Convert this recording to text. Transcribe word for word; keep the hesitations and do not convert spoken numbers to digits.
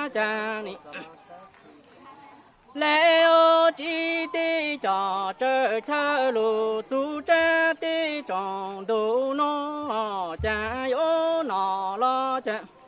cha ni lễ ô chi tê cho trở cha lù chú cha tê trong đồ nó cha yo nó lo cha